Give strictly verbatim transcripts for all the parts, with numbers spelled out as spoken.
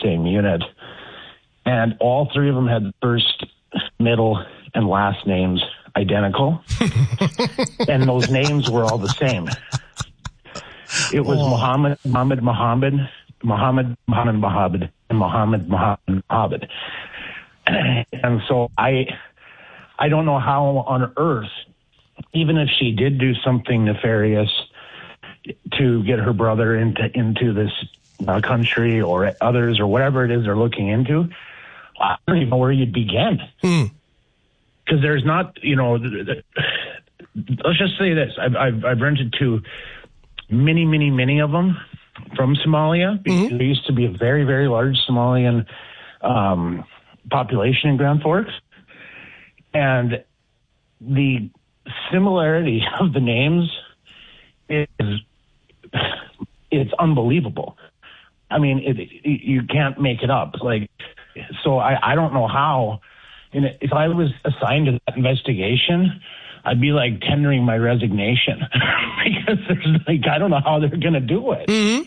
same unit. And all three of them had first, middle, and last names identical. And those names were all the same. It was oh. Muhammad, Muhammad, Muhammad, Muhammad, Muhammad, Muhammad, and Muhammad, Muhammad, Muhammad. And so I, I don't know how on earth, even if she did do something nefarious to get her brother into into this uh, country or others or whatever it is they're looking into, I don't even know where you'd begin. Because hmm. there's not, you know, the, the, let's just say this. I've, I've, I've rented to many, many, many of them from Somalia. Because mm-hmm. there used to be a very, very large Somalian um, population in Grand Forks. And the similarity of the names is it's unbelievable. I mean, it, it, you can't make it up. Like, so I, I don't know how. And if I was assigned to that investigation, I'd be like tendering my resignation because there's like I don't know how they're going to do it. Mm-hmm.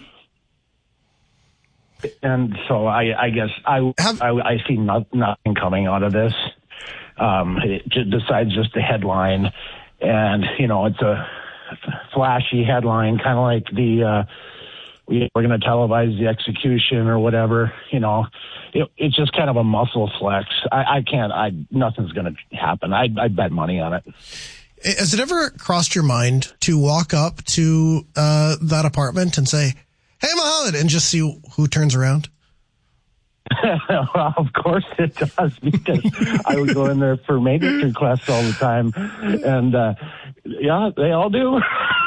And so I, I guess I, Have- I I see not, nothing coming out of this. Um, it, besides just the headline, and you know, it's a flashy headline, kind of like the uh, we, we're going to televise the execution or whatever. You know, it, it's just kind of a muscle flex. I, I can't. I nothing's going to happen. I I bet money on it. Has it ever crossed your mind to walk up to uh, that apartment and say, "Hey, Mohammed," and just see who turns around? Well, of course it does, because I would go in there for maintenance requests all the time, and uh, yeah, they all do.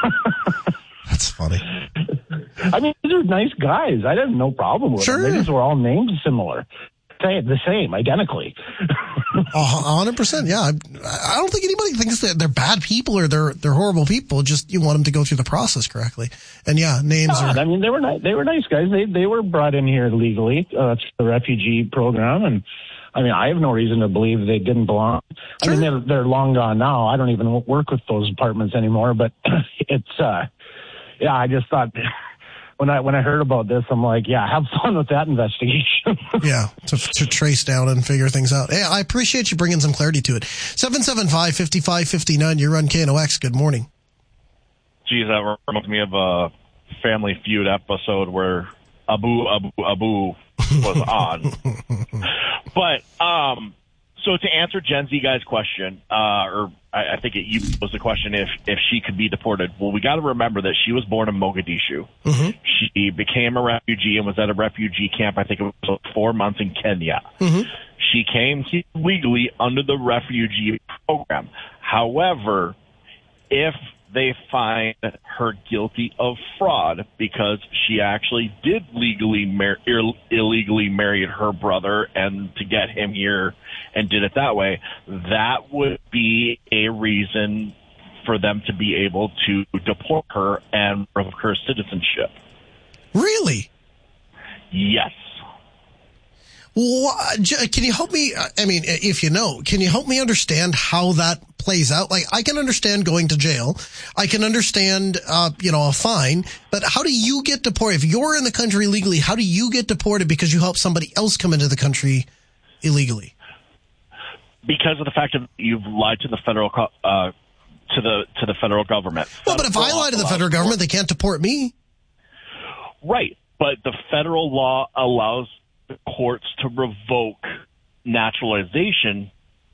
That's funny. I mean, these are nice guys. I had no problem with sure. them. They just were all named similar, say the same, identically. A hundred percent. Yeah, I, I don't think anybody thinks that they're bad people or they're they're horrible people. Just you want them to go through the process correctly. And yeah, names God, are. I mean, they were nice. They were nice guys. They they were brought in here legally uh, to the refugee program, and I mean, I have no reason to believe they didn't belong. Sure. I mean, they're they're long gone now. I don't even work with those apartments anymore. But it's uh, yeah, I just thought. When I when I heard about this, I'm like, yeah, have fun with that investigation. yeah, to, to trace down and figure things out. Hey, I appreciate you bringing some clarity to it. seven seven five, five five five nine, you're on K N O X. Good morning. Geez, that reminds me of a Family Feud episode where Abu Abu Abu was on. But, um, so to answer Gen Z guy's question, uh, or I, I think it, you posed the question if, if she could be deported. Well, we got to remember that she was born in Mogadishu. Mm-hmm. She became a refugee and was at a refugee camp, I think it was four months in Kenya. Mm-hmm. She came here legally under the refugee program. However, if they find her guilty of fraud because she actually did legally mar- Ill- illegally marry her brother and to get him here and did it that way, that would be a reason for them to be able to deport her and revoke her citizenship. Really? Yes. Well, can you help me? I mean, if you know, can you help me understand how that plays out? Like, I can understand going to jail. I can understand, uh, you know, a fine. But how do you get deported? If you're in the country illegally, how do you get deported because you helped somebody else come into the country illegally? Because of the fact that you've lied to the federal, uh, to the to the federal government. Well, but if I lie to the federal government, they can't deport me. Right, but the federal law allows the courts to revoke naturalization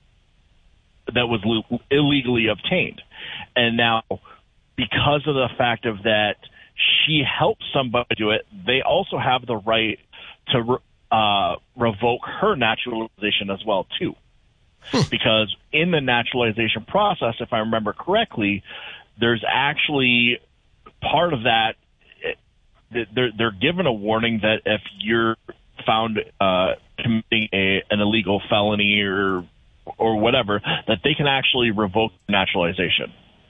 that was le- illegally obtained. And now, because of the fact of that she helped somebody do it, they also have the right to re- uh, revoke her naturalization as well, too. Hmm. Because in the naturalization process, if I remember correctly, there's actually part of that, they're, they're given a warning that if you're found uh, committing a, an illegal felony or or whatever, that they can actually revoke naturalization.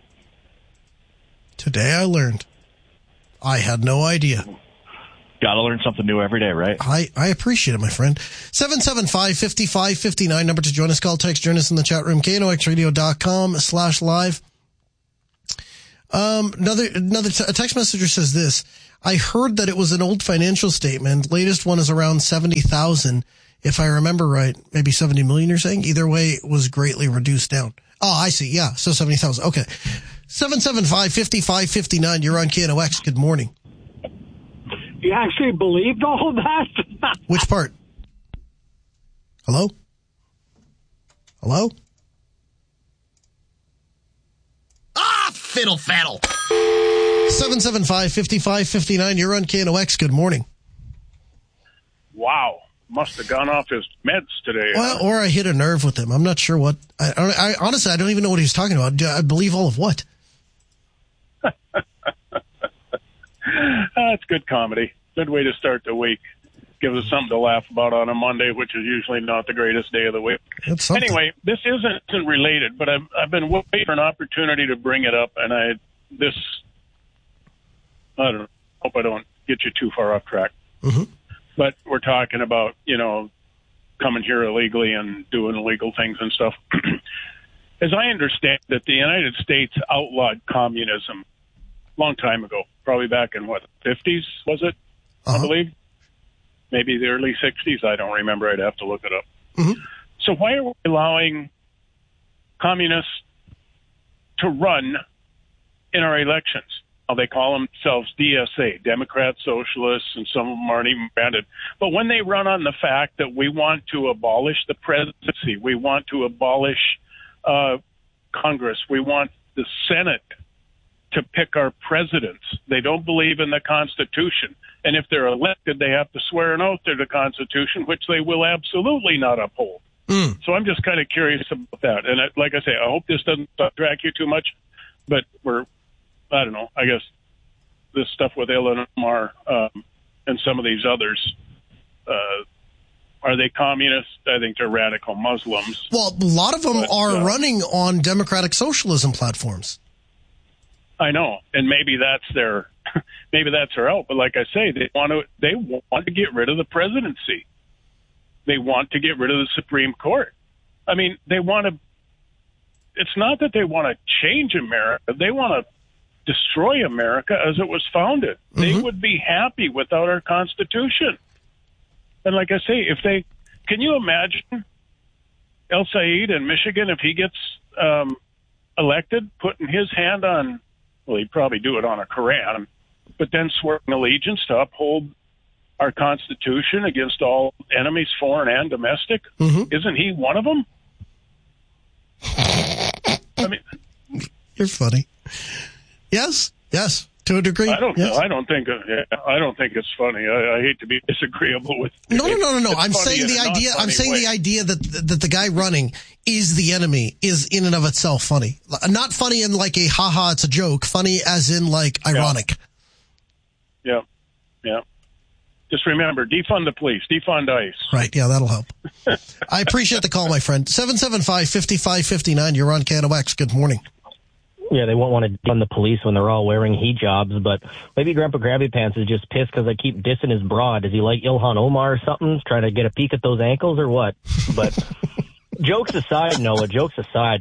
Today I learned. I had no idea. Got to learn something new every day, right? I, I appreciate it, my friend. seven seven five, five five five nine, number to join us. Call, text, join us in the chat room, K N O X radio dot com slash live. Um, another, another t- a text messenger says this. I heard that it was an old financial statement. Latest one is around seventy thousand. If I remember right, maybe seventy million you're saying? Either way, it was greatly reduced down. Oh, I see. Yeah. So seventy thousand. Okay. seven seven five, five five five nine. You're on K N O X. Good morning. You actually believed all of that? Which part? Hello? Hello? Ah, fiddle faddle. seven seven five, five five five nine. You're on K N O X. Good morning. Wow. Must have gone off his meds today. Well, huh? or I hit a nerve with him. I'm not sure what. I, I honestly, I don't even know what he was talking about. I believe all of what? That's good comedy. Good way to start the week. Gives us something to laugh about on a Monday, which is usually not the greatest day of the week. Anyway, this isn't, isn't related, but I've, I've been waiting for an opportunity to bring it up, and I this I don't know. Hope I don't get you too far off track. Mm-hmm. But we're talking about, you know, coming here illegally and doing illegal things and stuff. As I understand that the United States outlawed communism a long time ago, probably back in, what, fifties, was it, uh-huh. I believe? Maybe the early sixties. I don't remember. I'd have to look it up. Mm-hmm. So why are we allowing communists to run in our elections? Well, they call themselves D S A, Democrat Socialists, and some of them aren't even branded. But when they run on the fact that we want to abolish the presidency, we want to abolish uh, Congress, we want the Senate to pick our presidents, they don't believe in the Constitution. And if they're elected, they have to swear an oath to the Constitution, which they will absolutely not uphold. Mm. So I'm just kind of curious about that. And I, like I say, I hope this doesn't distract you too much, but we're, I don't know, I guess this stuff with Ilhan Omar um, and some of these others, uh, are they communists? I think they're radical Muslims. Well, a lot of them but, are uh, running on democratic socialism platforms. I know, and maybe that's their, maybe that's their out. But like I say, they want to, they want to get rid of the presidency. They want to get rid of the Supreme Court. I mean, they want to. It's not that they want to change America; they want to destroy America as it was founded. Mm-hmm. They would be happy without our Constitution. And like I say, if they, can you imagine El Said in Michigan if he gets um, elected, putting his hand on? Well, he'd probably do it on a Quran, but then swearing allegiance to uphold our Constitution against all enemies, foreign and domestic. Mm-hmm. Isn't he one of them? I mean, you're funny. Yes, yes, to a degree. I don't. Yes. I don't think. Uh, yeah, I don't think it's funny. I, I hate to be disagreeable with. No, no, no, no, no. It's I'm saying the idea. I'm saying way. the idea that that the guy running is the enemy is in and of itself funny. Not funny in like a haha, it's a joke. Funny as in like ironic. Yeah, yeah. yeah. Just remember, defund the police, defund ICE. Right. Yeah, that'll help. I appreciate the call, my friend. seven seven five, five five five nine. You're on K N O X. Good morning. Yeah, they won't want to defund the police when they're all wearing hijabs, but maybe Grandpa Grabby Pants is just pissed because I keep dissing his broad. Does he like Ilhan Omar or something? Trying to get a peek at those ankles or what? But jokes aside, Noah, jokes aside,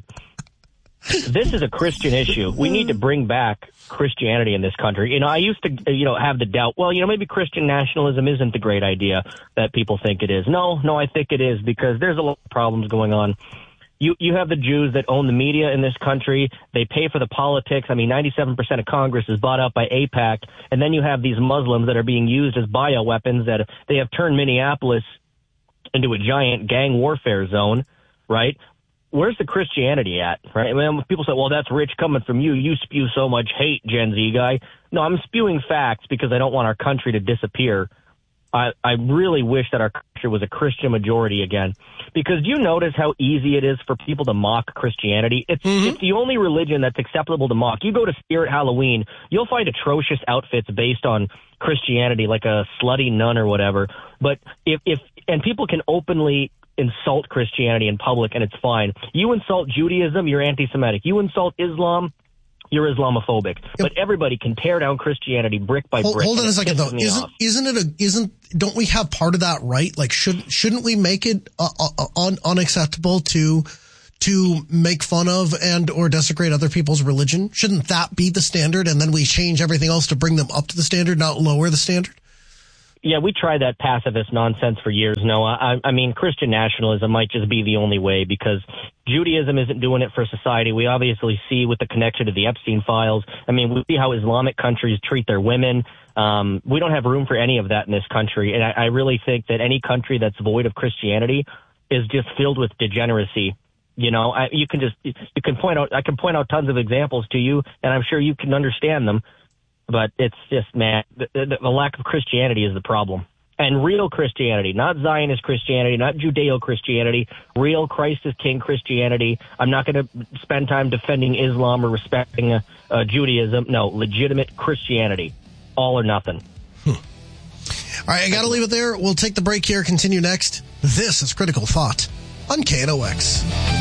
this is a Christian issue. We need to bring back Christianity in this country. You know, I used to, you know, have the doubt, well, you know, maybe Christian nationalism isn't the great idea that people think it is. No, no, I think it is because there's a lot of problems going on. You you have the Jews that own the media in this country. They pay for the politics. I mean, ninety-seven percent of Congress is bought out by AIPAC. And then you have these Muslims that are being used as bioweapons that they have turned Minneapolis into a giant gang warfare zone, right? Where's the Christianity at, right? I mean, people say, well, that's rich coming from you. You spew so much hate, Gen Z guy. No, I'm spewing facts because I don't want our country to disappear. I, I really wish that our country was a Christian majority again. Because do you notice how easy it is for people to mock Christianity? It's, mm-hmm. it's the only religion that's acceptable to mock. You go to Spirit Halloween, you'll find atrocious outfits based on Christianity, like a slutty nun or whatever. But if, if and people can openly insult Christianity in public, and it's fine. You insult Judaism, you're anti-Semitic. You insult Islam, you're Islamophobic. Yep. But everybody can tear down Christianity brick by hold, brick. Hold on a second, though. Isn't isn't it a isn't don't we have part of that right? Like, should shouldn't we make it uh, uh, un, unacceptable to to make fun of and or desecrate other people's religion? Shouldn't that be the standard, and then we change everything else to bring them up to the standard, not lower the standard? Yeah, we tried that pacifist nonsense for years, Noah. I, I mean, Christian nationalism might just be the only way, because Judaism isn't doing it for society. We obviously see with the connection to the Epstein files. I mean, we see how Islamic countries treat their women. Um, we don't have room for any of that in this country. And I, I really think that any country that's void of Christianity is just filled with degeneracy. You know, I, you can just, you can point out, I can point out tons of examples to you, and I'm sure you can understand them. But it's just, man, the, the, the lack of Christianity is the problem. And real Christianity, not Zionist Christianity, not Judeo-Christianity, real Christ is King Christianity. I'm not going to spend time defending Islam or respecting uh, uh, Judaism. No, legitimate Christianity. All or nothing. Hmm. All right, I got to leave it there. We'll take the break here, continue next. This is Critical Thought on K N O X.